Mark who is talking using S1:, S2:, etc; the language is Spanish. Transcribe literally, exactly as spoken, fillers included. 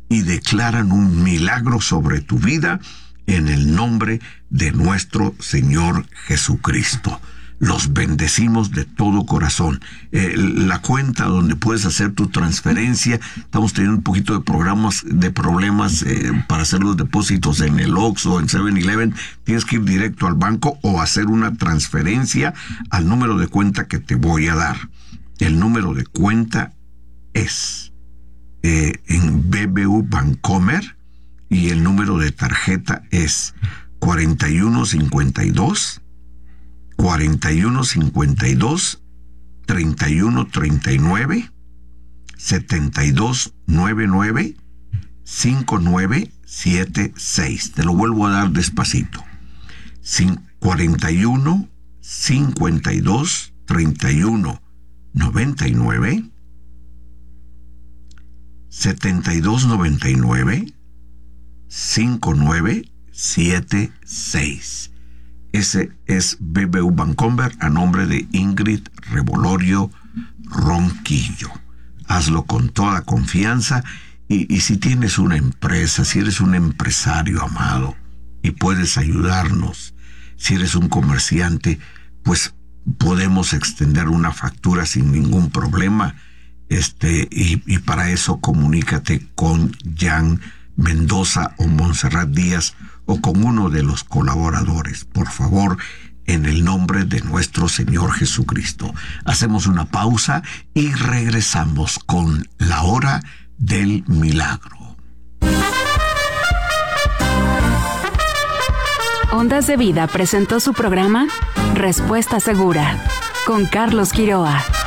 S1: y declaran un milagro sobre tu vida en el nombre de nuestro Señor Jesucristo. Los bendecimos de todo corazón. Eh, la cuenta donde puedes hacer tu transferencia, estamos teniendo un poquito de programas, de problemas eh, para hacer los depósitos en el Oxxo o en seven eleven. Tienes que ir directo al banco o hacer una transferencia al número de cuenta que te voy a dar. El número de cuenta es eh, en B B V Bancomer y el número de tarjeta es cuarenta y uno cincuenta y dos cuarenta y uno cincuenta y dos, treinta y uno treinta y nueve, setenta y dos noventa y nueve, cincuenta y nueve setenta y seis. Te lo vuelvo a dar despacito. cuarenta y uno cincuenta y dos, treinta y uno noventa y nueve, setenta y dos noventa y nueve, cincuenta y nueve setenta y seis. Ese es B B V Bancomer a nombre de Ingrid Revolorio Ronquillo. Hazlo con toda confianza y, y si tienes una empresa, si eres un empresario, amado, y puedes ayudarnos, si eres un comerciante, pues podemos extender una factura sin ningún problema. Este, y, y para eso comunícate con Jan Mendoza o Montserrat Díaz o con uno de los colaboradores, por favor, en el nombre de nuestro Señor Jesucristo. Hacemos una pausa y regresamos con la hora del milagro.
S2: Ondas de Vida presentó su programa Respuesta Segura con Carlos Quiroa.